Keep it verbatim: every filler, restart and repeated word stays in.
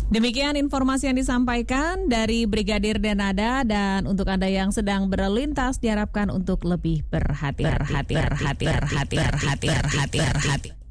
Demikian informasi yang disampaikan dari Brigadir Denada, dan untuk Anda yang sedang berlintas diharapkan untuk lebih berhati-hati, berhati-hati, berhati-hati, berhati-hati, berhati-hati.